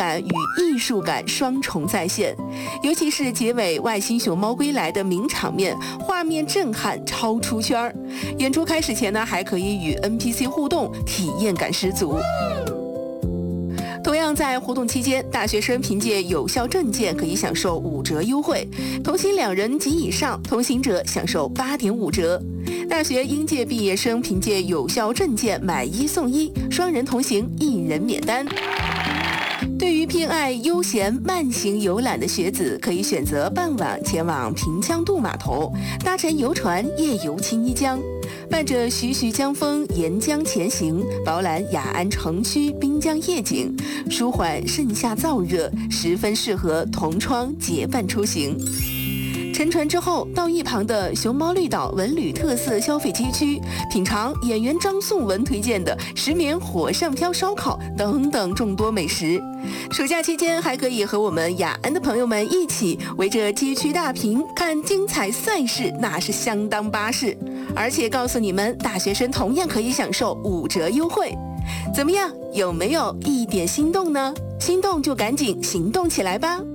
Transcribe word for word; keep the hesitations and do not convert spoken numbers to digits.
感与艺术感双重再现。尤其是结尾外星熊猫归来的名场面，画面震撼，超出圈儿。演出开始前呢，还可以与 N P C 互动，体验感十足。同样在活动期间，大学生凭借有效证件可以享受五折优惠，同行两人及以上同行者享受 八点五 折。大学应届毕业生凭借有效证件买一送一，双人同行一人免单。对于偏爱悠闲慢行游览的学子，可以选择傍晚前往平羌渡码头，搭乘游船夜游青衣江，伴着徐徐江风沿江前行，饱览雅安城区滨江夜景，舒缓盛夏燥热，十分适合同窗结伴出行。乘船之后，到一旁的熊猫绿岛文旅特色消费街区，品尝演员张颂文推荐的石棉火上漂烧烤等等众多美食。暑假期间，还可以和我们雅安的朋友们一起围着街区大屏看精彩赛事，那是相当巴适。而且告诉你们，大学生同样可以享受五折优惠。怎么样，有没有一点心动呢？心动就赶紧行动起来吧！